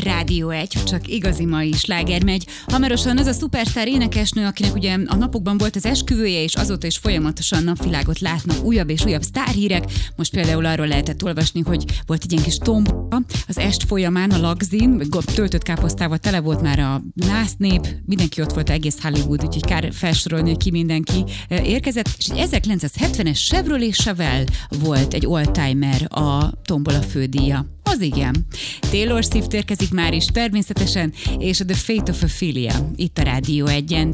Rádió 1, csak igazi mai sláger megy. Hamarosan az a szupersztár énekesnő, akinek ugye a napokban volt az esküvője, és azóta is folyamatosan napvilágot látnak újabb és újabb sztárhírek. Most például arról lehetett olvasni, hogy volt egy ilyen kis tomba az est folyamán a Lagzin, töltött káposztával tele volt már a násznép, mindenki ott volt, egész Hollywood, úgyhogy kár felsorolni, hogy ki mindenki érkezett. És egy 1970-es Chevrolet Chevelle volt egy oldtimer a tombola fődíja. Az igen. Taylor Swift érkezik már is természetesen, és a The Fate of Ophelia itt a Rádió 1-en.